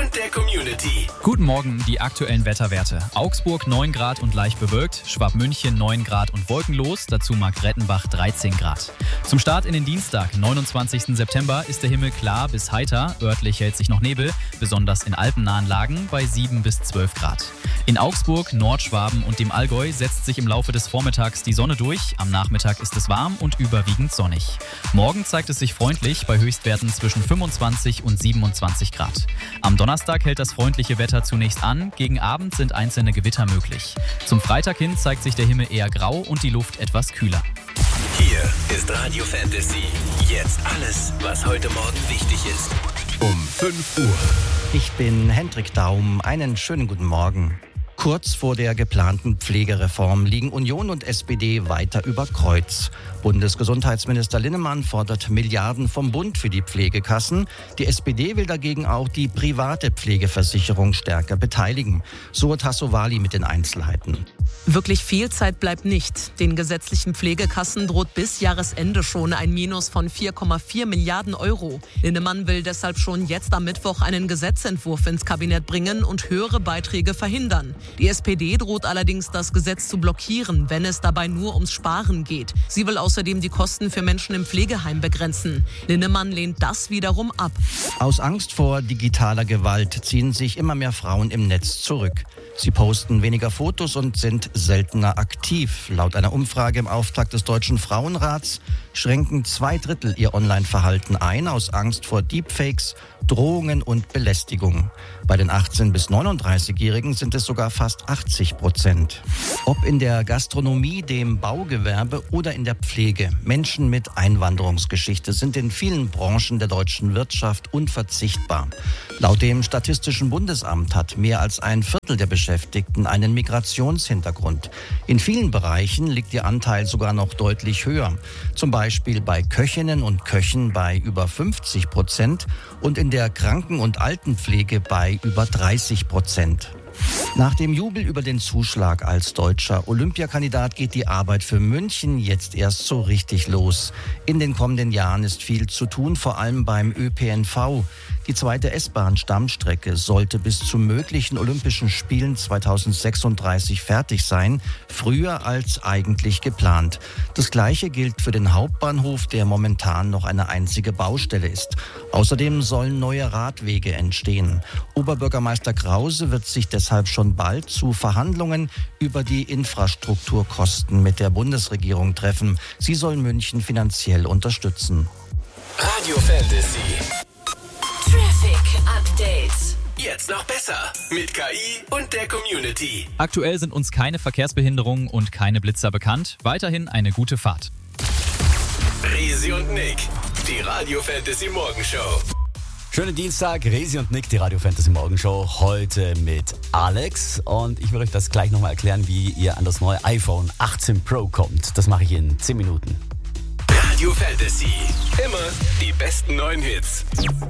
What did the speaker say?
und der Community. Guten Morgen, die aktuellen Wetterwerte. Augsburg 9 Grad und leicht bewölkt, Schwabmünchen 9 Grad und wolkenlos, dazu Marktrettenbach 13 Grad. Zum Start in den Dienstag, 29. September, ist der Himmel klar bis heiter, örtlich hält sich noch Nebel, besonders in alpennahen Lagen bei 7 bis 12 Grad. In Augsburg, Nordschwaben und dem Allgäu setzt sich im Laufe des Vormittags die Sonne durch, am Nachmittag ist es warm und überwiegend sonnig. Morgen zeigt es sich freundlich bei Höchstwerten zwischen 25 und 27 Grad. Am Donnerstag hält das freundliche Wetter zunächst an, gegen Abend sind einzelne Gewitter möglich. Zum Freitag hin zeigt sich der Himmel eher grau und die Luft etwas kühler. Hier ist Radio Fantasy. Jetzt alles, was heute Morgen wichtig ist. Um 5 Uhr. Ich bin Hendrik Daum. Einen schönen guten Morgen. Kurz vor der geplanten Pflegereform liegen Union und SPD weiter über Kreuz. Bundesgesundheitsminister Linnemann fordert Milliarden vom Bund für die Pflegekassen. Die SPD will dagegen auch die private Pflegeversicherung stärker beteiligen. Suat Tassovali mit den Einzelheiten. Wirklich viel Zeit bleibt nicht. Den gesetzlichen Pflegekassen droht bis Jahresende schon ein Minus von 4,4 Milliarden Euro. Linnemann will deshalb schon jetzt am Mittwoch einen Gesetzentwurf ins Kabinett bringen und höhere Beiträge verhindern. Die SPD droht allerdings, das Gesetz zu blockieren, wenn es dabei nur ums Sparen geht. Sie will außerdem die Kosten für Menschen im Pflegeheim begrenzen. Linnemann lehnt das wiederum ab. Aus Angst vor digitaler Gewalt ziehen sich immer mehr Frauen im Netz zurück. Sie posten weniger Fotos und sind seltener aktiv. Laut einer Umfrage im Auftrag des Deutschen Frauenrats schränken 2/3 ihr Online-Verhalten ein aus Angst vor Deepfakes, Drohungen und Belästigung. Bei den 18- bis 39-Jährigen sind es sogar fast 80%. Ob in der Gastronomie, dem Baugewerbe oder in der Pflege, Menschen mit Einwanderungsgeschichte sind in vielen Branchen der deutschen Wirtschaft unverzichtbar. Laut dem Statistischen Bundesamt hat mehr als ein Viertel der Beschäftigten einen Migrationshintergrund. In vielen Bereichen liegt ihr Anteil sogar noch deutlich höher. Zum Beispiel bei Köchinnen und Köchen bei über 50% und in der Kranken- und Altenpflege bei über 30%. Nach dem Jubel über den Zuschlag als deutscher Olympiakandidat geht die Arbeit für München jetzt erst so richtig los. In den kommenden Jahren ist viel zu tun, vor allem beim ÖPNV. Die zweite S-Bahn-Stammstrecke sollte bis zu möglichen Olympischen Spielen 2036 fertig sein, früher als eigentlich geplant. Das Gleiche gilt für den Hauptbahnhof, der momentan noch eine einzige Baustelle ist. Außerdem sollen neue Radwege entstehen. Oberbürgermeister Krause wird sich deshalb schon bald zu Verhandlungen über die Infrastrukturkosten mit der Bundesregierung treffen. Sie soll München finanziell unterstützen. Radio Fantasy. Traffic Update. Jetzt noch besser. Mit KI und der Community. Aktuell sind uns keine Verkehrsbehinderungen und keine Blitzer bekannt. Weiterhin eine gute Fahrt. Resi und Nick. Die Radio Fantasy Morgenshow. Schönen Dienstag, Resi und Nick, die Radio Fantasy Morgenshow, heute mit Alex. Und ich will euch das gleich nochmal erklären, wie ihr an das neue iPhone 18 Pro kommt. Das mache ich in 10 Minuten. Radio Fantasy. Immer die besten neuen Hits.